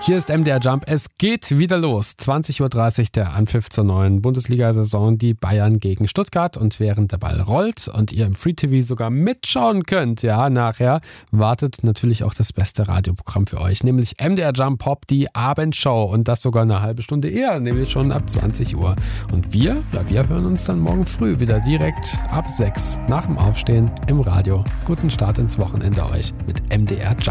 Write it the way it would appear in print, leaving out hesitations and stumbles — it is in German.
Hier ist MDR Jump. Es geht wieder los. 20.30 Uhr der Anpfiff zur neuen Bundesliga-Saison. Die Bayern gegen Stuttgart. Und während der Ball rollt und ihr im Free TV sogar mitschauen könnt, ja, nachher wartet natürlich auch das beste Radioprogramm für euch. Nämlich MDR Jump Pop, die Abendshow. Und das sogar eine halbe Stunde eher, nämlich schon ab 20 Uhr. Und wir hören uns dann morgen früh wieder direkt ab 6 nach dem Aufstehen im Radio. Guten Start ins Wochenende euch mit MDR Jump.